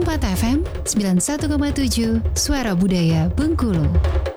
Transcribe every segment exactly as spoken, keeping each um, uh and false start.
Perompak F M sembilan puluh satu koma tujuh Suara Budaya Bengkulu.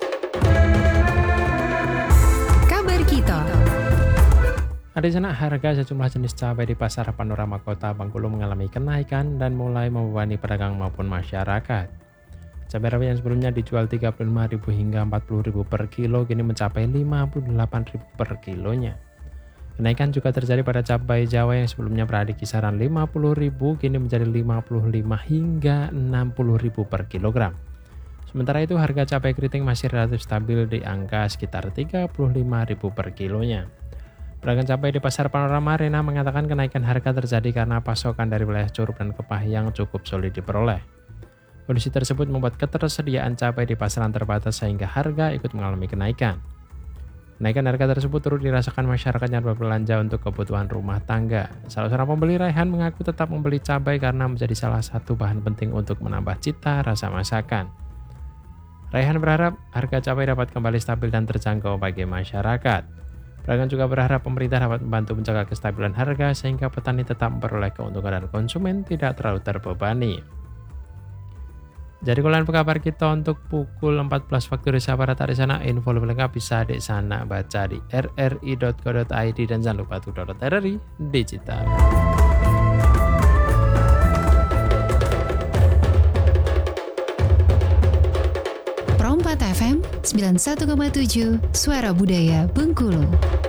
Kabar kita. Ada sana harga sejumlah jenis cabai di pasar Panorama Kota Bengkulu mengalami kenaikan dan mulai membebani pedagang maupun masyarakat. Cabai rawit yang sebelumnya dijual tiga puluh lima ribu rupiah hingga empat puluh ribu rupiah per kilo kini mencapai lima puluh delapan ribu rupiah per kilonya. Kenaikan juga terjadi pada cabai Jawa yang sebelumnya berada di kisaran lima puluh ribu rupiah kini menjadi lima puluh lima hingga enam puluh ribu rupiah per kilogram. Sementara itu harga cabai keriting masih relatif stabil di angka sekitar tiga puluh lima ribu rupiah per kilonya. Pedagang cabai di Pasar Panorama Arena mengatakan kenaikan harga terjadi karena pasokan dari wilayah Curup dan Kepah yang cukup sulit diperoleh. Kondisi tersebut membuat ketersediaan cabai di pasaran terbatas sehingga harga ikut mengalami kenaikan. Kenaikan harga tersebut turut dirasakan masyarakat yang berbelanja untuk kebutuhan rumah tangga. Salah seorang pembeli, Raihan, mengaku tetap membeli cabai karena menjadi salah satu bahan penting untuk menambah cita rasa masakan. Raihan berharap harga cabai dapat kembali stabil dan terjangkau bagi masyarakat. Pedagang juga berharap pemerintah dapat membantu menjaga kestabilan harga sehingga petani tetap memperoleh keuntungan dan konsumen tidak terlalu terbebani. Jadi kulan kabar kita untuk pukul empat belas waktu Indonesia Barat hari sana. Info lebih lengkap bisa di sana baca di r r i dot co dot i d dan jangan lupa untuk download R R I Digital. Perompak F M sembilan puluh satu koma tujuh Suara Budaya Bengkulu.